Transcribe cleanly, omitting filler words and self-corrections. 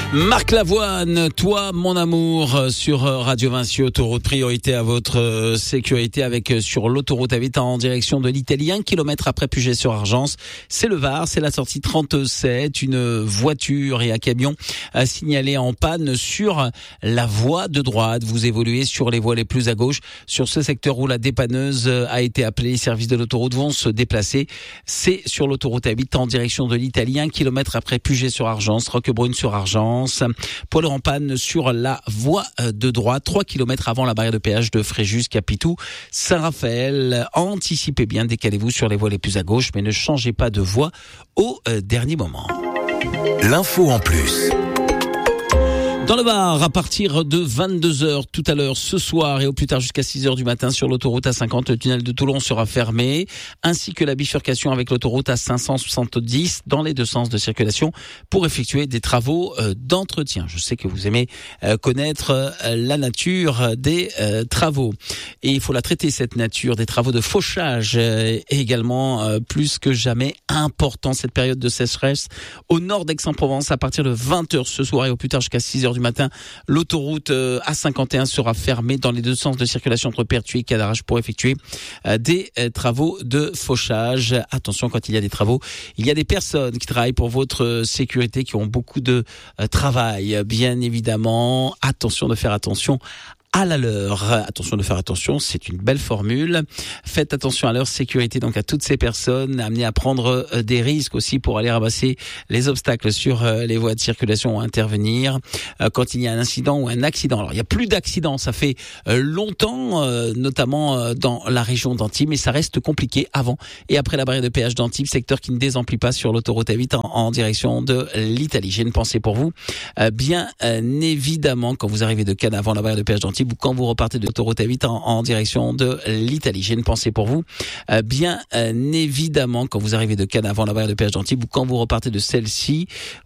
Marc Lavoine, toi mon amour, sur Radio Vinci Autoroute, priorité à votre sécurité avec sur l'autoroute A8 en direction de l'Italie, 1 kilomètre après Puget-sur-Argence. C'est le Var, c'est la sortie 37, une voiture et un camion a signalé en panne sur la voie de droite. Vous évoluez sur les voies les plus à gauche, sur ce secteur où la dépanneuse a été appelée. Les services de l'autoroute vont se déplacer. C'est sur l'autoroute A8 en direction de l'Italie, 1 kilomètre après Puget-sur-Argence, Roquebrune-sur-Argence. Poids en panne sur la voie de droite, 3 km avant la barrière de péage de Fréjus, Capitou, Saint-Raphaël. Anticipez bien, décalez-vous sur les voies les plus à gauche, mais ne changez pas de voie au dernier moment. L'info en plus. Dans le Var, à partir de 22h tout à l'heure ce soir et au plus tard jusqu'à 6h du matin sur l'autoroute A50, le tunnel de Toulon sera fermé, ainsi que la bifurcation avec l'autoroute A570 dans les deux sens de circulation pour effectuer des travaux d'entretien. Je sais que vous aimez connaître la nature des travaux. Et il faut la traiter, cette nature des travaux de fauchage, est également plus que jamais important cette période de sécheresse au nord d'Aix-en-Provence à partir de 20h ce soir et au plus tard jusqu'à 6h du matin. L'autoroute A51 sera fermée dans les deux sens de circulation entre Pertuis et Cadarache pour effectuer des travaux de fauchage. Attention, quand il y a des travaux, il y a des personnes qui travaillent pour votre sécurité, qui ont beaucoup de travail. Bien évidemment, attention de faire attention à la leur. Attention de faire attention, c'est une belle formule. Faites attention à leur sécurité, donc à toutes ces personnes amenées à prendre des risques aussi pour aller ramasser les obstacles sur les voies de circulation ou intervenir quand il y a un incident ou un accident. Alors il n'y a plus d'accidents, ça fait longtemps, notamment dans la région d'Antibes, mais ça reste compliqué avant et après la barrière de péage d'Antibes, secteur qui ne désemplit pas sur l'autoroute A8 en direction de l'Italie. J'ai une pensée pour vous. Bien évidemment, quand vous arrivez de Cannes avant la barrière de péage d'Antibes, ou quand vous repartez de l'autoroute A8 en direction de l'Italie. J'ai une pensée pour vous. Bien évidemment, quand vous arrivez de Cannes avant la barrière de péage d'Antibes, ou quand vous repartez de celle-ci,